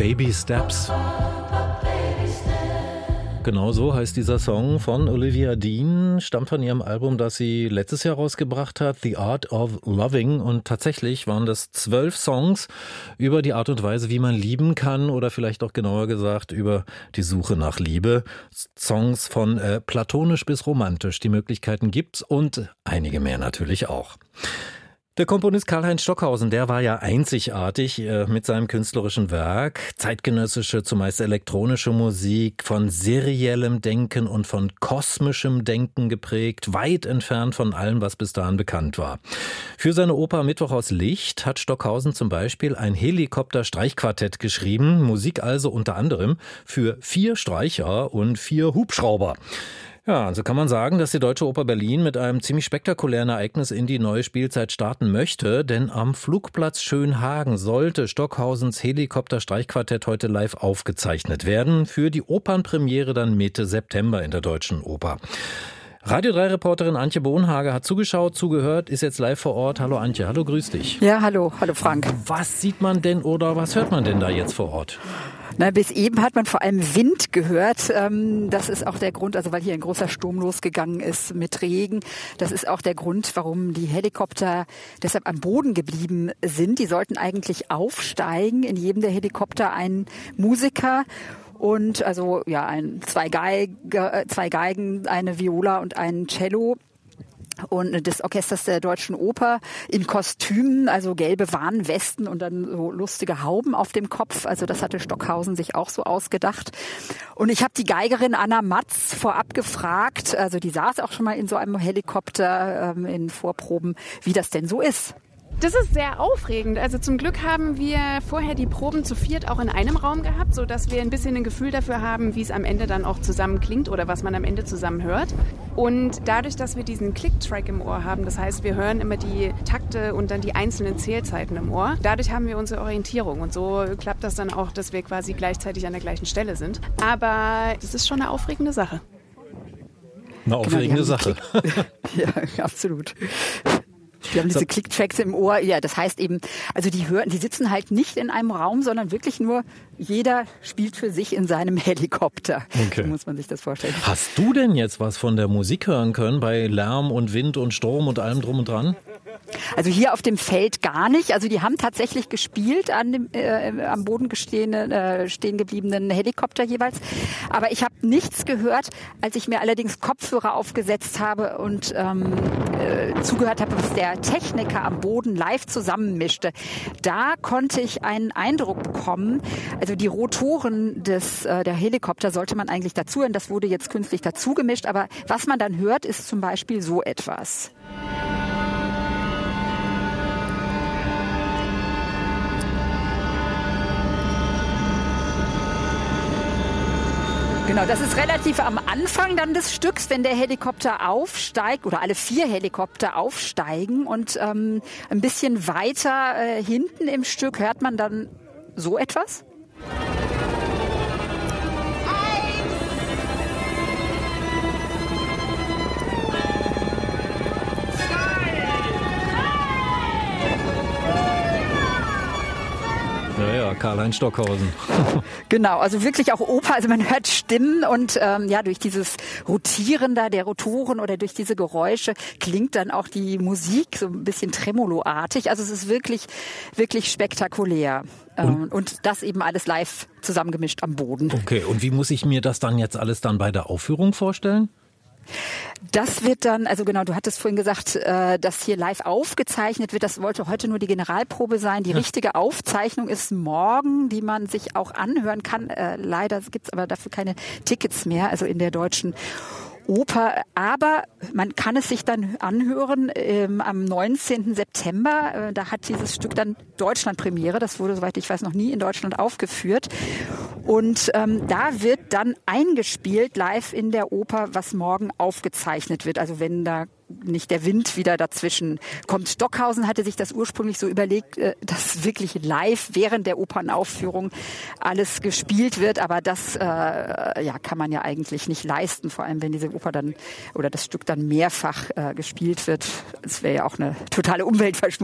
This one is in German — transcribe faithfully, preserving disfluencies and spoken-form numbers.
Baby Steps. Genau so heißt dieser Song von Olivia Dean, stammt von ihrem Album, das sie letztes Jahr rausgebracht hat, The Art of Loving. Und tatsächlich waren das zwölf Songs über die Art und Weise, wie man lieben kann, oder vielleicht auch genauer gesagt über die Suche nach Liebe. Songs von äh, platonisch bis romantisch, die Möglichkeiten gibt's und einige mehr natürlich auch. Der Komponist Karlheinz Stockhausen, der war ja einzigartig äh, mit seinem künstlerischen Werk. Zeitgenössische, zumeist elektronische Musik, von seriellem Denken und von kosmischem Denken geprägt, weit entfernt von allem, was bis dahin bekannt war. Für seine Oper Mittwoch aus Licht hat Stockhausen zum Beispiel ein Helikopter-Streichquartett geschrieben, Musik also unter anderem für vier Streicher und vier Hubschrauber. Ja, also kann man sagen, dass die Deutsche Oper Berlin mit einem ziemlich spektakulären Ereignis in die neue Spielzeit starten möchte, denn am Flugplatz Schönhagen sollte Stockhausens Helikopter-Streichquartett heute live aufgezeichnet werden, für die Opernpremiere dann Mitte September in der Deutschen Oper. Radio drei Reporterin Antje Bohnhage hat zugeschaut, zugehört, ist jetzt live vor Ort. Hallo Antje, hallo, grüß dich. Ja, hallo, hallo Frank. Was sieht man denn oder was hört man denn da jetzt vor Ort? Na, bis eben hat man vor allem Wind gehört. Das ist auch der Grund, also weil hier ein großer Sturm losgegangen ist mit Regen. Das ist auch der Grund, warum die Helikopter deshalb am Boden geblieben sind. Die sollten eigentlich aufsteigen. In jedem der Helikopter ein Musiker. Und also ja, ein, zwei, Geige, zwei Geigen, eine Viola und ein Cello. Und des Orchesters der Deutschen Oper in Kostümen, also gelbe Warnwesten und dann so lustige Hauben auf dem Kopf. Also das hatte Stockhausen sich auch so ausgedacht. Und ich habe die Geigerin Anna Matz vorab gefragt, also die saß auch schon mal in so einem Helikopter ähm, in Vorproben, wie das denn so ist. Das ist sehr aufregend. Also zum Glück haben wir vorher die Proben zu viert auch in einem Raum gehabt, sodass wir ein bisschen ein Gefühl dafür haben, wie es am Ende dann auch zusammen klingt oder was man am Ende zusammen hört. Und dadurch, dass wir diesen Click-Track im Ohr haben, das heißt, wir hören immer die Takte und dann die einzelnen Zählzeiten im Ohr, dadurch haben wir unsere Orientierung. Und so klappt das dann auch, dass wir quasi gleichzeitig an der gleichen Stelle sind. Aber das ist schon eine aufregende Sache. Eine aufregende genau, Sache. Ja, absolut. Die haben diese Click-Tracks im Ohr. Ja, das heißt eben, also die hören, die sitzen halt nicht in einem Raum, sondern wirklich nur, jeder spielt für sich in seinem Helikopter. Okay. So muss man sich das vorstellen. Hast du denn jetzt was von der Musik hören können bei Lärm und Wind und Sturm und allem drum und dran? Also hier auf dem Feld gar nicht. Also die haben tatsächlich gespielt an dem äh, am Boden gestehenden, äh, stehen gebliebenen Helikopter jeweils. Aber ich habe nichts gehört, als ich mir allerdings Kopfhörer aufgesetzt habe und ähm, äh, zugehört habe, was der Techniker am Boden live zusammenmischte. Da konnte ich einen Eindruck bekommen. Also die Rotoren des äh, der Helikopter sollte man eigentlich dazu hören. Das wurde jetzt künstlich dazu gemischt. Aber was man dann hört, ist zum Beispiel so etwas. Genau, das ist relativ am Anfang dann des Stücks, wenn der Helikopter aufsteigt oder alle vier Helikopter aufsteigen und ähm, ein bisschen weiter äh, hinten im Stück hört man dann so etwas. Ja, ja, Karlheinz Stockhausen. Genau, also wirklich auch Oper, also man hört Stimmen und ähm, ja, durch dieses Rotieren da der Rotoren oder durch diese Geräusche klingt dann auch die Musik so ein bisschen Tremolo-artig. Also es ist wirklich, wirklich spektakulär. Ähm, und, und das eben alles live zusammengemischt am Boden. Okay, und wie muss ich mir das dann jetzt alles dann bei der Aufführung vorstellen? Das wird dann, also genau, du hattest vorhin gesagt, äh, dass hier live aufgezeichnet wird. Das wollte heute nur die Generalprobe sein. Die richtige Aufzeichnung ist morgen, die man sich auch anhören kann. Äh, leider gibt es aber dafür keine Tickets mehr, also in der Deutschen Oper, aber man kann es sich dann anhören ähm, am neunzehnten September. Äh, da hat dieses Stück dann Deutschlandpremiere. Das wurde, soweit ich weiß, noch nie in Deutschland aufgeführt. Und ähm, da wird dann eingespielt live in der Oper, was morgen aufgezeichnet wird. Also wenn da nicht der Wind wieder dazwischen kommt. Stockhausen hatte sich das ursprünglich so überlegt, dass wirklich live während der Opernaufführung alles gespielt wird, aber das äh, ja, kann man ja eigentlich nicht leisten, vor allem wenn diese Oper dann oder das Stück dann mehrfach äh, gespielt wird. Es wäre ja auch eine totale Umweltverschmutzung.